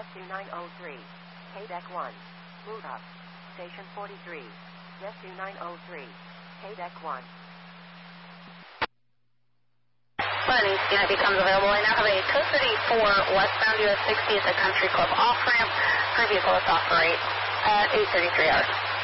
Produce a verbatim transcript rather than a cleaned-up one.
Rescue nine oh three. K-Deck one. Move up. Station forty-three. Rescue nine oh three. K-Deck one. Bunny, C I B becomes available. I now have a custody for westbound U S sixty at the Country Club off-ramp. Her vehicle is off rate at eight thirty-three hours.